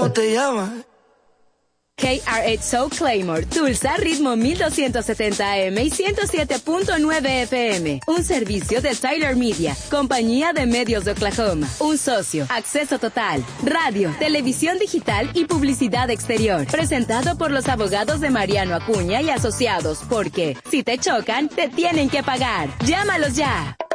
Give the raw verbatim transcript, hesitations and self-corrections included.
¿Cómo te llamas? K R ocho Claymore, Tulsa, ritmo mil doscientos setenta A M y ciento siete punto nueve F M. Un servicio de Tyler Media, compañía de medios de Oklahoma. Un socio, acceso total, radio, televisión digital y publicidad exterior. Presentado por los abogados de Mariano Acuña y Asociados, porque si te chocan, te tienen que pagar. Llámalos ya.